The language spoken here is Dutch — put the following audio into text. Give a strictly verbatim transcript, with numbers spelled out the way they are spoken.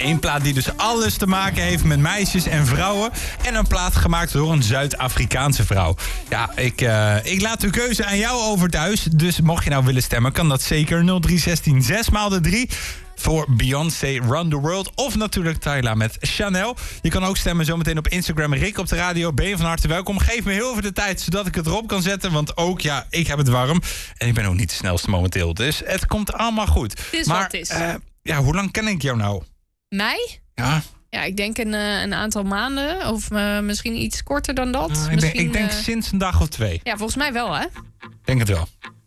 Eén plaat die dus alles te maken heeft met meisjes en vrouwen. En een plaat gemaakt door een Zuid-Afrikaanse vrouw. Ja, ik, uh, ik laat de keuze aan jou over thuis. Dus mocht je nou willen stemmen, kan dat zeker. nul drie zestien zes maal de drie. Voor Beyoncé Run the World. Of natuurlijk Tyla met Chanel. Je kan ook stemmen zometeen op Instagram. Rick op de radio. Ben je van harte welkom. Geef me heel veel de tijd zodat ik het erop kan zetten. Want ook, ja, ik heb het warm. En ik ben ook niet de snelste momenteel. Dus het komt allemaal goed. Het is maar, wat het is. Uh, ja, hoe lang ken ik jou nou? Mij? Ja. Ja, ik denk een, uh, een aantal maanden. Of uh, misschien iets korter dan dat. Uh, ik, misschien, denk, ik denk uh... sinds een dag of twee. Ja, volgens mij wel, hè? Ik denk het wel.